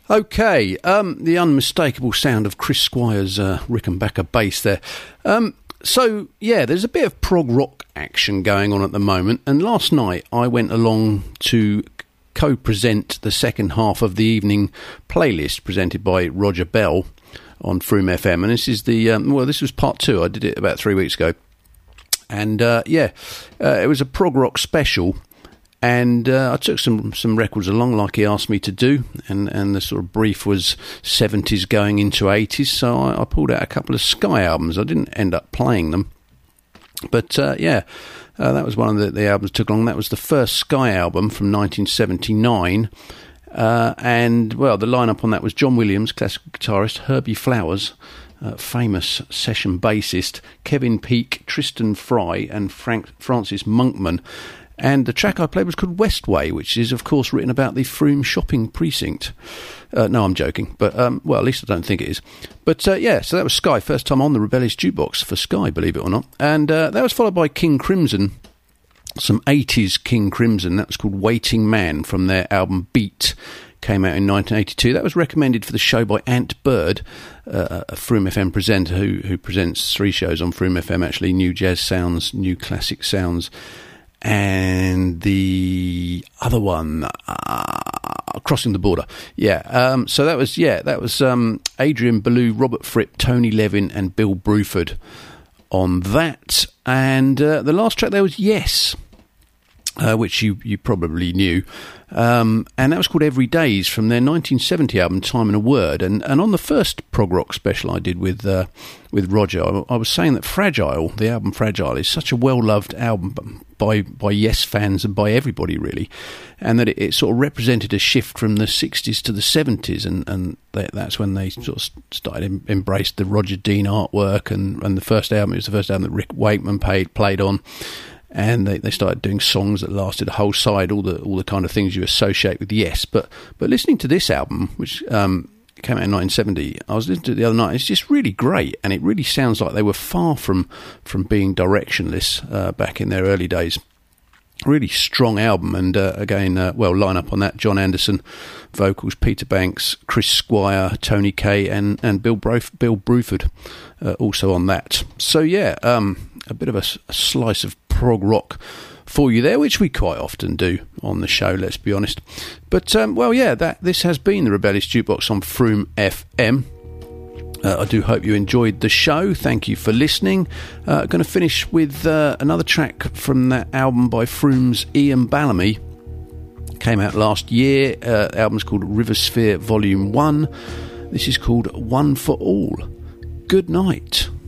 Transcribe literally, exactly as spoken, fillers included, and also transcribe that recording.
Okay, um, the unmistakable sound of Chris Squire's uh, Rickenbacker bass there. Um, so, yeah, there's a bit of prog rock action going on at the moment, and last night I went along to co-present the second half of the evening playlist presented by Roger Bell on Froome F M, and this is the, um, well, this was part two. I did it about three weeks ago, and, uh, yeah, uh, it was a prog rock special. And uh, I took some, some records along like he asked me to do, and, and the sort of brief was seventies going into eighties, so I, I pulled out a couple of Sky albums. I didn't end up playing them, but uh, yeah, uh, that was one of the, the albums I took along. That was the first Sky album from nineteen seventy-nine, uh, and, well, the lineup on that was John Williams, classical guitarist, Herbie Flowers, uh, famous session bassist, Kevin Peake, Tristan Fry, and Frank Francis Monkman. And the track I played was called Westway, which is, of course, written about the Froome shopping precinct. Uh, no, I'm joking. But, um, well, at least I don't think it is. But, uh, yeah, so that was Sky. First time on the Rebellious Jukebox for Sky, believe it or not. And uh, that was followed by King Crimson, some eighties King Crimson. That was called Waiting Man from their album Beat. Came out in nineteen eighty-two. That was recommended for the show by Ant Bird, uh, a Froome F M presenter who, who presents three shows on Froome F M, actually. New Jazz Sounds, New Classic Sounds, and the other one, uh, Crossing the Border. Yeah, um, so that was, yeah, that was um, Adrian Ballou, Robert Fripp, Tony Levin, and Bill Bruford on that. And uh, the last track there was Yes, uh, which you, you probably knew. Um, and that was called Every Days from their nineteen seventy album Time and a Word. And and on the first prog rock special I did with uh, with Roger, I, I was saying that Fragile, the album Fragile, is such a well-loved album by by Yes fans and by everybody, really, and that it, it sort of represented a shift from the sixties to the seventies, and, and they, that's when they sort of started em- embraced the Roger Dean artwork, and, and the first album, it was the first album that Rick Wakeman paid, played on. And they, they started doing songs that lasted a whole side, all the all the kind of things you associate with Yes. But but listening to this album, which um, came out in nineteen seventy, I was listening to it the other night. It's just really great, and it really sounds like they were far from from being directionless uh, back in their early days. Really strong album, and uh, again, uh, well, line up on that: John Anderson, vocals, Peter Banks, Chris Squire, Tony Kaye, and and Bill Brof- Bill Bruford uh, also on that. So yeah, um, a bit of a, a slice of prog rock for you there, which we quite often do on the show, let's be honest. But um, well, yeah, that this has been the Rebellious Jukebox on Froome F M. Uh, I do hope you enjoyed the show. Thank you for listening. Uh, going to finish with uh, another track from that album by Froome's Ian Bellamy. Came out last year. Uh, the album's called Riversphere Volume one. This is called One for All. Good night.